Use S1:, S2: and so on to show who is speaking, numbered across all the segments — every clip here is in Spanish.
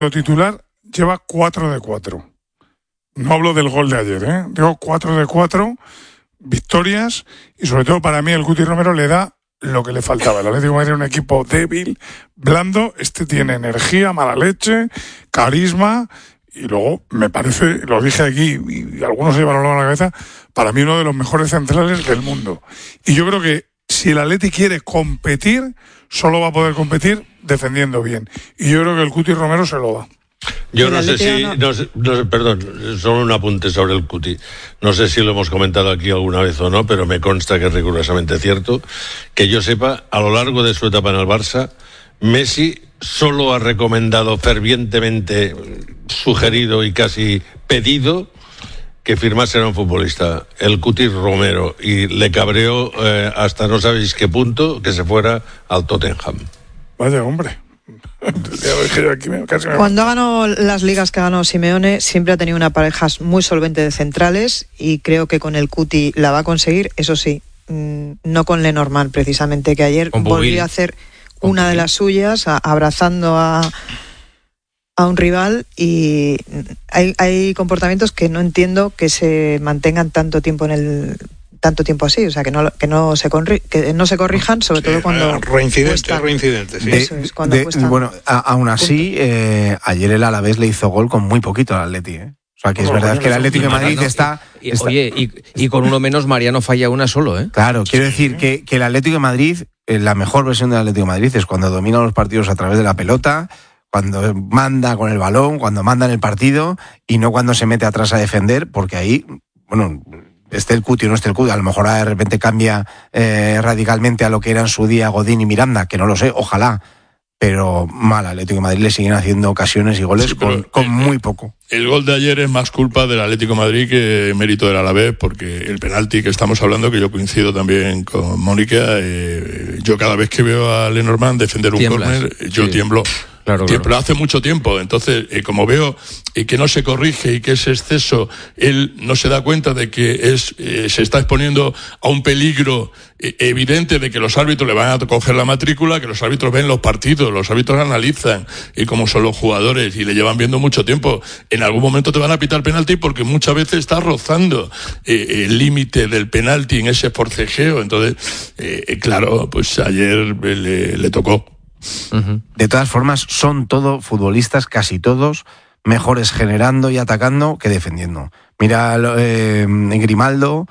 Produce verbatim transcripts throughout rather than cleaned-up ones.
S1: titular lleva cuatro de cuatro. No hablo del gol de ayer, ¿eh? Digo cuatro de cuatro victorias y sobre todo para mí el Cuti Romero le da lo que le faltaba. El Atlético de Madrid era un equipo débil, blando. Este tiene energía, mala leche, carisma y luego me parece, lo dije aquí y algunos se llevaron la cabeza, para mí uno de los mejores centrales del mundo. Y yo creo que si el Atleti quiere competir, solo va a poder competir defendiendo bien. Y yo creo que el Cuti Romero se lo da.
S2: Yo no sé si, no sé, no sé, perdón, solo un apunte sobre el Cuti. No sé si lo hemos comentado aquí alguna vez o no, pero me consta que es rigurosamente cierto. Que yo sepa, a lo largo de su etapa en el Barça, Messi solo ha recomendado fervientemente, sugerido y casi pedido que firmase a un futbolista, el Cuti Romero, y le cabreó eh, hasta no sabéis qué punto que se fuera al Tottenham.
S1: Vaya hombre.
S3: Cuando ha ganado las ligas que ha ganado Simeone, siempre ha tenido una pareja muy solvente de centrales y creo que con el Cuti la va a conseguir. Eso sí, no con Lenormand precisamente, que ayer volvió a hacer una de las suyas, a, abrazando a, a un rival, y hay, hay comportamientos que no entiendo que se mantengan tanto tiempo en el tanto tiempo así, o sea, que no que no se corri, que no se corrijan, sobre sí, todo cuando
S4: reincidente, reincidente, sí.
S3: Eso es, cuando
S5: de, de, bueno, a, aún así, eh, ayer el Alavés le hizo gol con muy poquito al Atleti, ¿eh? O sea, que es no, verdad bueno, que el Atlético de Madrid no, está,
S6: y,
S5: está...
S6: Oye, y, y con uno menos Mariano falla una solo, ¿eh?
S5: Claro, quiero decir que, que el Atlético de Madrid, eh, la mejor versión del Atlético de Madrid es cuando domina los partidos a través de la pelota, cuando manda con el balón, cuando manda en el partido, y no cuando se mete atrás a defender, porque ahí, bueno, esté el Cuti o no esté el Cuti, a lo mejor de repente cambia eh, radicalmente a lo que era en su día Godín y Miranda, que no lo sé, ojalá, pero mal, Atlético de Madrid le siguen haciendo ocasiones y goles sí, con, con el, muy poco.
S4: El gol de ayer es más culpa del Atlético de Madrid que mérito del Alavés, porque el penalti que estamos hablando, que yo coincido también con Mónica, eh, yo cada vez que veo a Lenormand defender un córner, yo sí. tiemblo.
S6: Claro,
S4: Pero
S6: claro.
S4: hace mucho tiempo, entonces eh, como veo eh, que no se corrige y que ese exceso, él no se da cuenta de que es eh, se está exponiendo a un peligro eh, evidente de que los árbitros le van a coger la matrícula, que los árbitros ven los partidos, los árbitros analizan y cómo son los jugadores y le llevan viendo mucho tiempo. En algún momento te van a pitar penalti porque muchas veces está rozando eh, el límite del penalti en ese forcejeo, entonces eh, claro, pues ayer eh, le, le tocó.
S5: Uh-huh. De todas formas, son todos futbolistas, casi todos, mejores generando y atacando que defendiendo. Mira, eh, Grimaldo,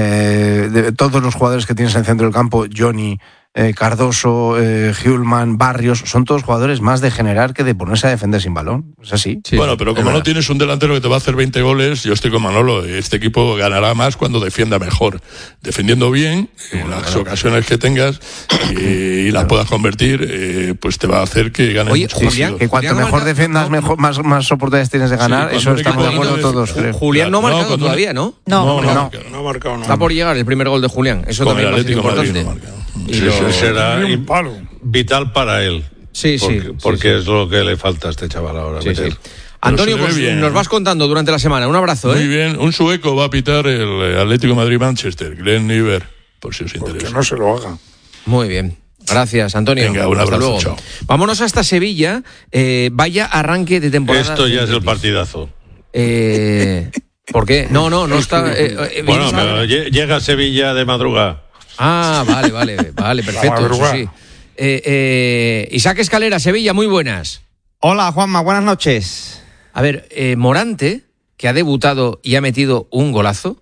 S5: eh, de, todos los jugadores que tienes en el centro del campo, Johnny, eh, Cardoso, eh, Hjulman, Barrios, son todos jugadores más de generar que de ponerse a defender sin balón. ¿Es así?
S4: Sí, bueno, pero como no tienes un delantero que te va a hacer veinte goles, yo estoy con Manolo, este equipo ganará más cuando defienda mejor. Defendiendo bien, en sí, las claro. ocasiones que tengas y, y las puedas convertir, eh, pues te va a hacer que ganes.
S6: Oye,
S4: mucho
S6: Julián,
S4: partido.
S5: Que cuanto
S6: Julián
S5: mejor
S6: no
S5: defiendas, mejor, más, más oportunidades tienes de ganar, sí, eso estamos de acuerdo de... todos. Creo.
S6: Julián no ha marcado no, todavía, ¿no?
S3: No,
S4: no,
S3: no,
S4: no, no, no ha marcado. No.
S6: Está por llegar el primer gol de Julián, eso
S4: con
S6: también es importante.
S2: Y sí, lo... será vital para él.
S6: Sí,
S2: porque,
S6: sí.
S2: Porque
S6: sí,
S2: es sí. lo que le falta a este chaval ahora.
S6: Sí, sí. Antonio, pues bien, nos vas contando durante la semana. Un abrazo,
S4: Muy
S6: ¿eh?
S4: Muy bien. Un sueco va a pitar el Atlético de Madrid-Manchester, Glenn Niver, por si os interesa.
S1: Que no se lo haga.
S6: Muy bien. Gracias, Antonio.
S4: Venga, un
S6: hasta
S4: abrazo,
S6: luego.
S4: chao.
S6: Vámonos hasta Sevilla. Eh, vaya arranque de temporada.
S2: Esto ya es el partidazo.
S6: Eh, ¿Por qué? No, no, no está... Eh, eh,
S2: bueno, pero llega a Sevilla de madrugada.
S6: Ah, vale, vale, vale, perfecto, eso sí. Eh, eh, Isaac Escalera, Sevilla, muy buenas.
S7: Hola, Juanma, buenas noches.
S6: A ver, eh, Morante, que ha debutado y ha metido un golazo,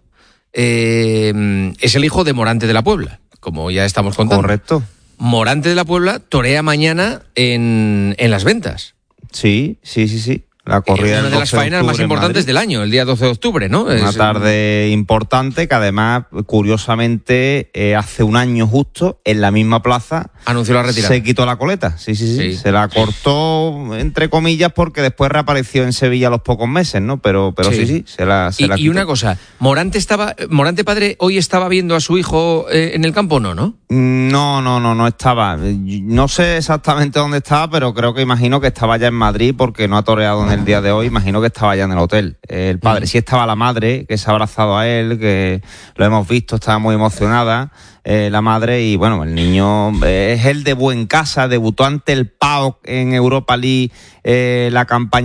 S6: eh, es el hijo de Morante de la Puebla, como ya estamos contando.
S7: Correcto.
S6: Morante de la Puebla torea mañana en, en Las Ventas.
S7: Sí, sí, sí, sí. La corrida
S6: una de las faenas más importantes del año, el día doce de octubre, ¿no?
S7: Una
S6: es...
S7: tarde importante que además, curiosamente, eh, hace un año justo, en la misma plaza,
S6: anunció la retirada.
S7: Se quitó la coleta, sí, sí, sí, sí. Se la cortó, entre comillas, porque después reapareció en Sevilla a los pocos meses, ¿no? Pero, pero sí, sí, sí se la, se
S6: y,
S7: la quitó.
S6: Y una cosa, Morante estaba, Morante padre hoy estaba viendo a su hijo eh, en el campo, ¿no? ¿no?
S7: No, no, no, no estaba. No sé exactamente dónde estaba, pero creo que imagino que estaba ya en Madrid porque no ha toreado en el día de hoy, imagino que estaba ya en el hotel. El padre, mm. sí estaba la madre, que se ha abrazado a él, que lo hemos visto, estaba muy emocionada. Eh, la madre, y bueno, el niño eh, es el de Buencasa, debutó ante el P A O K en Europa League, eh, la campaña